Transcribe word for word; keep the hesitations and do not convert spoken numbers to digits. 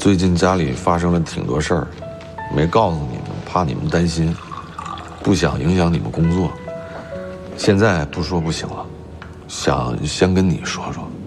最近家里发生了挺多事儿，没告诉你们，怕你们担心，不想影响你们工作。现在不说不行了，想先跟你说说。